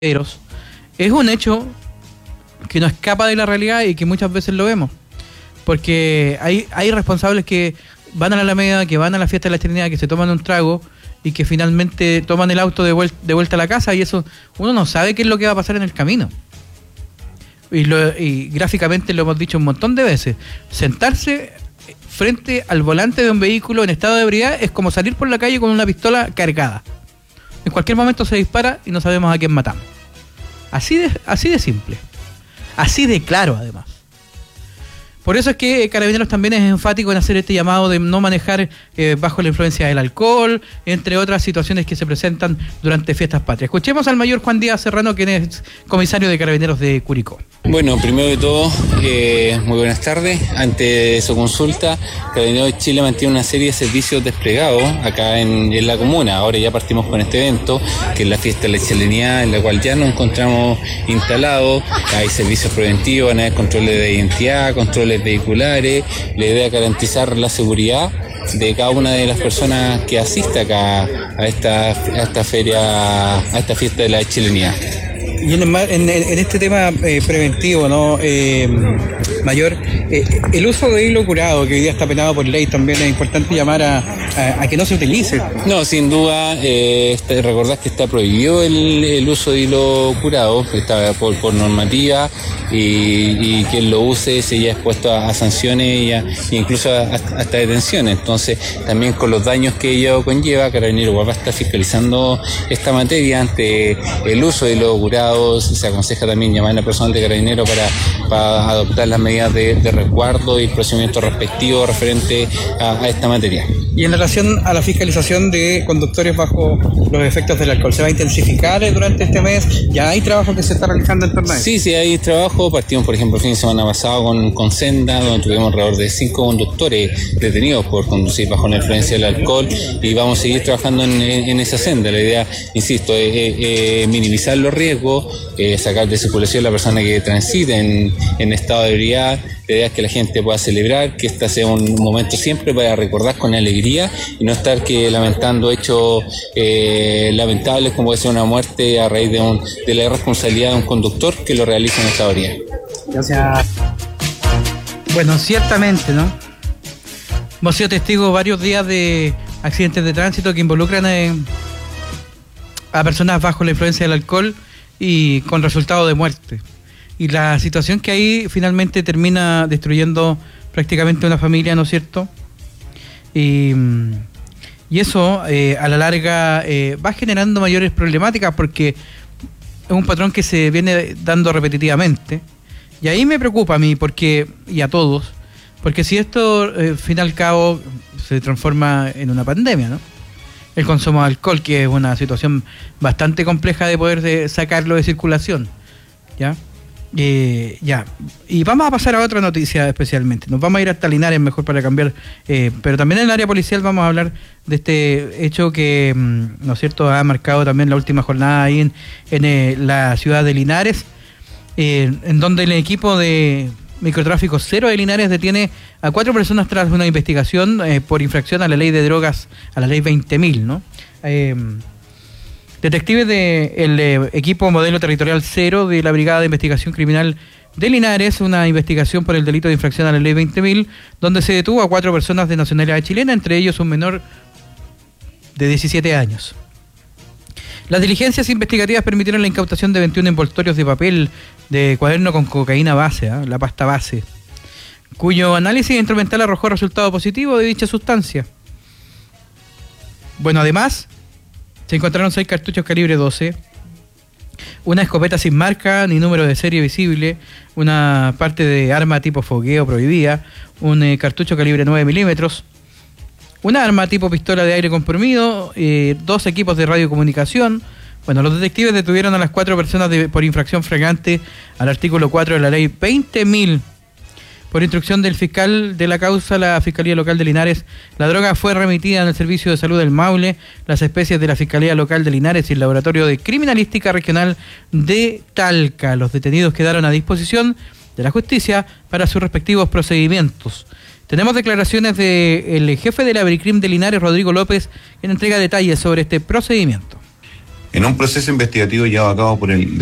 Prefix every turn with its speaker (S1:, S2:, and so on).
S1: es un hecho que no escapa de la realidad y que muchas veces lo vemos. Porque hay responsables que van a la Alameda, que van a la fiesta de la Trinidad, que se toman un trago y que finalmente toman el auto de vuelta a la casa, y eso uno no sabe qué es lo que va a pasar en el camino. Y gráficamente lo hemos dicho un montón de veces. Sentarse frente al volante de un vehículo en estado de ebriedad es como salir por la calle con una pistola cargada. En cualquier momento se dispara y no sabemos a quién matamos. Así de simple. Así de claro, además. Por eso es que Carabineros también es enfático en hacer este llamado de no manejar bajo la influencia del alcohol, entre otras situaciones que se presentan durante fiestas patrias. Escuchemos al mayor Juan Díaz Serrano, quien es comisario de Carabineros de Curicó.
S2: Bueno, primero de todo, muy buenas tardes. Ante su consulta, Carabineros de Chile mantiene una serie de servicios desplegados acá en la comuna. Ahora ya partimos con este evento, que es la fiesta de la chilenidad, en la cual ya nos encontramos instalados. Hay servicios preventivos, van a haber controles de identidad, controles vehiculares. La idea es garantizar la seguridad de cada una de las personas que asiste acá a esta feria, a esta fiesta de la chilenidad.
S1: Y en este tema preventivo, ¿no? Mayor, el uso de hilo curado, que hoy día está penado por ley, también es importante llamar a que no se utilice.
S2: No, sin duda, recordad que está prohibido el uso de hilo curado, que está por normativa, y quien lo use se ya expuesto a sanciones e incluso hasta detenciones. Entonces, también con los daños que ello conlleva, Carabineros va a estar fiscalizando esta materia ante el uso de hilo curado. Se aconseja también llamar al personal de Carabineros para adoptar las medidas de resguardo y el procedimiento respectivo referente a esta materia.
S1: Y en relación a la fiscalización de conductores bajo los efectos del alcohol, ¿se va a intensificar durante este mes? ¿Ya hay trabajo que se está realizando en torno a eso?
S2: Sí, hay trabajo. Partimos, por ejemplo, el fin de semana pasado con Senda, donde tuvimos alrededor de 5 conductores detenidos por conducir bajo la influencia del alcohol, y vamos a seguir trabajando en esa senda. La idea, insisto, es minimizar los riesgos, sacar de circulación a la persona que transite en estado de ebriedad. La idea es que la gente pueda celebrar, que este sea un momento siempre para recordar con alegría y no estar lamentando hechos lamentables, como puede ser una muerte a raíz de la irresponsabilidad de un conductor que lo realiza en esta ebriedad.
S1: Gracias. Bueno, ciertamente, ¿no? Hemos sido testigos varios días de accidentes de tránsito que involucran a personas bajo la influencia del alcohol y con resultado de muerte. Y la situación que ahí finalmente termina destruyendo prácticamente una familia, ¿no es cierto? Y eso a la larga va generando mayores problemáticas, porque es un patrón que se viene dando repetitivamente. Y ahí me preocupa a mí, y a todos, porque si esto al fin y al cabo se transforma en una pandemia, ¿no? El consumo de alcohol, que es una situación bastante compleja de poder sacarlo de circulación, ¿ya? Y vamos a pasar a otra noticia especialmente. Nos vamos a ir hasta Linares mejor para cambiar, pero también en el área policial vamos a hablar de este hecho que, ¿no es cierto?, ha marcado también la última jornada ahí en la ciudad de Linares, en donde el equipo de Microtráfico Cero de Linares detiene a 4 personas tras una investigación por infracción a la ley de drogas, a la ley 20.000, ¿no? Detectives del equipo modelo territorial 0 de la Brigada de Investigación Criminal de Linares, una investigación por el delito de infracción a la ley 20.000, donde se detuvo a 4 personas de nacionalidad chilena, entre ellos un menor de 17 años. Las diligencias investigativas permitieron la incautación de 21 envoltorios de papel de cuaderno con cocaína base, la pasta base, cuyo análisis instrumental arrojó resultado positivo de dicha sustancia. Bueno, además se encontraron 6 cartuchos calibre 12, una escopeta sin marca ni número de serie visible, una parte de arma tipo fogueo prohibida, un cartucho calibre 9 milímetros, una arma tipo pistola de aire comprimido, 2 equipos de radiocomunicación. Bueno, los detectives detuvieron a las 4 personas por infracción flagrante al artículo 4 de la ley 20.000. Por instrucción del fiscal de la causa, la Fiscalía Local de Linares, la droga fue remitida en el Servicio de Salud del Maule, las especies de la Fiscalía Local de Linares y el Laboratorio de Criminalística Regional de Talca. Los detenidos quedaron a disposición de la justicia para sus respectivos procedimientos. Tenemos declaraciones del jefe de la Bricrim de Linares, Rodrigo López, quien entrega detalles sobre este procedimiento.
S3: en un proceso investigativo llevado a cabo por el